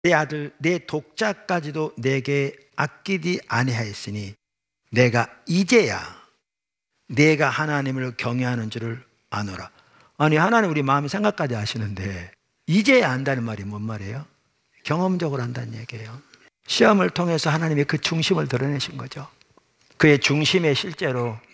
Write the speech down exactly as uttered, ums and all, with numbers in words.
내 아들 내 독자까지도 내게 아끼지 아니하였으니 내가 이제야 내가 하나님을 경외하는 줄을 아노라. 아니, 하나님 우리 마음 생각까지 아시는데 이제야 안다는 말이 뭔 말이에요? 경험적으로 한다는 얘기예요. 시험을 통해서 하나님이 그 중심을 드러내신 거죠. 그의 중심에 실제로